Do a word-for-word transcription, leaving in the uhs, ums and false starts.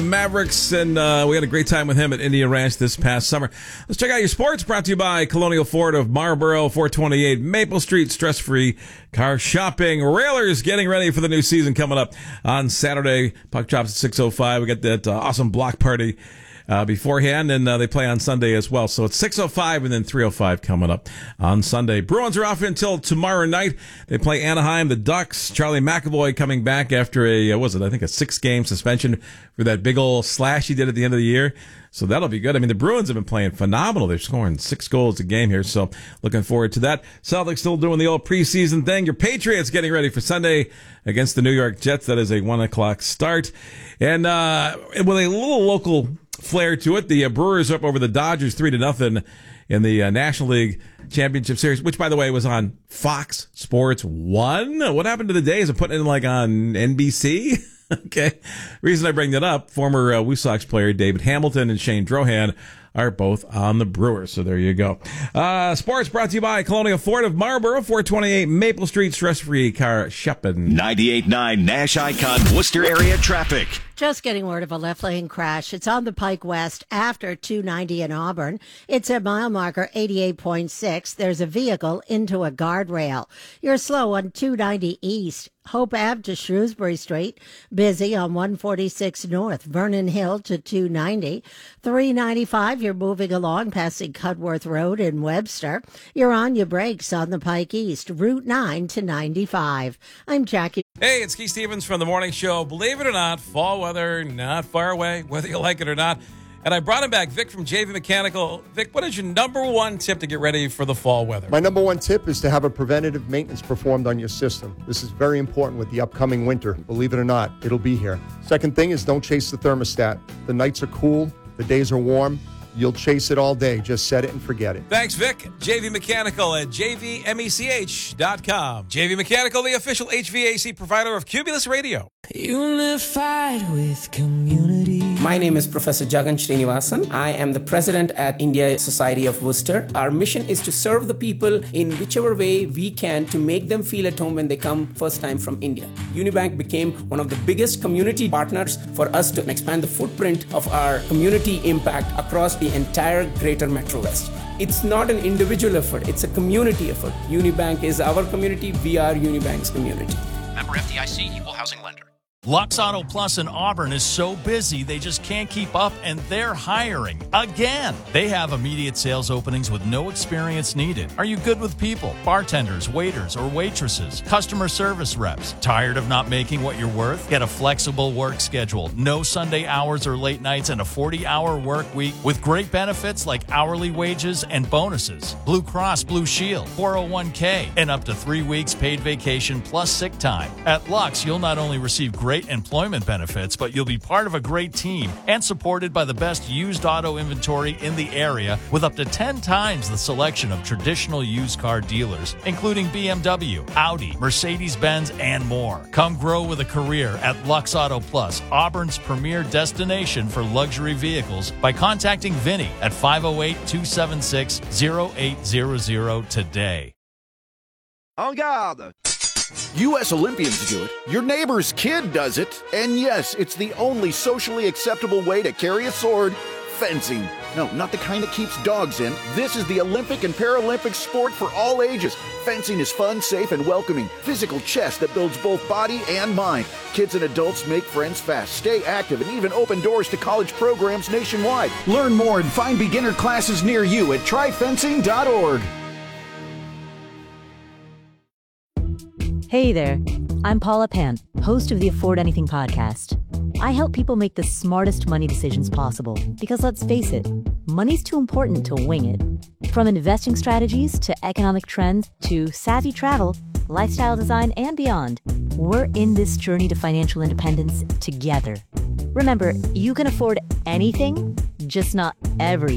Mavericks, and uh, we had a great time with him at Indian Ranch this past summer. Let's check out your sports, brought to you by Colonial Ford of Marlboro, four twenty-eight Maple Street, stress-free car shopping. Railers getting ready for the new season coming up on Saturday. Puck drops at six oh five. We got that uh, awesome block party Uh, beforehand, and uh, they play on Sunday as well. So it's six oh five and then three oh five coming up on Sunday. Bruins are off until tomorrow night. They play Anaheim, the Ducks. Charlie McAvoy coming back after a, uh, what was it, I think a six-game suspension for that big old slash he did at the end of the year. So that'll be good. I mean, the Bruins have been playing phenomenal. They're scoring six goals a game here, so looking forward to that. Celtics still doing the old preseason thing. Your Patriots getting ready for Sunday against the New York Jets. That is a one o'clock start. And uh, with a little local flair to it, the uh, Brewers are up over the Dodgers three to nothing in the uh, National League Championship Series, which, by the way, was on Fox Sports one. What happened to the days of putting it like on N B C? Okay. Reason I bring that up, former uh, Woo Sox player David Hamilton and Shane Drohan are both on the Brewers. So there you go. Uh, sports brought to you by Colonial Ford of Marlboro, four twenty-eight Maple Street, stress-free car shopping. ninety-eight point nine Nash Icon Worcester area traffic. Just getting word of a left lane crash. It's on the Pike West after two ninety in Auburn. It's at mile marker eighty-eight point six. There's a vehicle into a guardrail. You're slow on two ninety East. Hope Ave to Shrewsbury Street. Busy on one forty-six North. Vernon Hill to two ninety. three ninety-five, you're moving along passing Cudworth Road in Webster. You're on your brakes on the Pike East. Route nine to ninety-five. I'm Jackie. Hey, it's Keith Stevens from The Morning Show. Believe it or not, fall weather not far away, whether you like it or not. And I brought him back, Vic from J V Mechanical. Vic, what is your number one tip to get ready for the fall weather? My number one tip is to have a preventative maintenance performed on your system. This is very important with the upcoming winter. Believe it or not, it'll be here. Second thing is don't chase the thermostat. The nights are cool, the days are warm. You'll chase it all day. Just set it and forget it. Thanks, Vic. J V Mechanical at j v mech dot com. J V Mechanical, the official H V A C provider of Cumulus Radio. Unified with community. My name is Professor Jagan Srinivasan. I am the president at India Society of Worcester. Our mission is to serve the people in whichever way we can to make them feel at home when they come first time from India. Unibank became one of the biggest community partners for us to expand the footprint of our community impact across the entire greater Metro West. It's not an individual effort, it's a community effort. Unibank is our community, we are Unibank's community. Member F D I C, Equal Housing Lender. Lux Auto Plus in Auburn is so busy they just can't keep up, and they're hiring again. They have immediate sales openings with no experience needed. Are you good with people? Bartenders, waiters, or waitresses? Customer service reps? Tired of not making what you're worth? Get a flexible work schedule, no Sunday hours or late nights, and a forty-hour work week with great benefits like hourly wages and bonuses. Blue Cross Blue Shield, four oh one k, and up to three weeks paid vacation plus sick time. At Lux, you'll not only receive great Great employment benefits, but you'll be part of a great team and supported by the best used auto inventory in the area with up to ten times the selection of traditional used car dealers, including B M W, Audi, Mercedes-Benz, and more. Come grow with a career at Lux Auto Plus, Auburn's premier destination for luxury vehicles, by contacting Vinny at five oh eight, two seven six, oh eight hundred today. En garde! U S Olympians do it, your neighbor's kid does it, and yes, it's the only socially acceptable way to carry a sword: fencing. No, not the kind that keeps dogs in. This is the Olympic and Paralympic sport for all ages. Fencing is fun, safe, and welcoming. Physical chess that builds both body and mind. Kids and adults make friends fast, stay active, and even open doors to college programs nationwide. Learn more and find beginner classes near you at try fencing dot org. Hey there, I'm Paula Pan, host of the Afford Anything podcast. I help people make the smartest money decisions possible because, let's face it, money's too important to wing it. From investing strategies to economic trends to savvy travel, lifestyle design, and beyond, we're in this journey to financial independence together. Remember, you can afford anything, just not everything.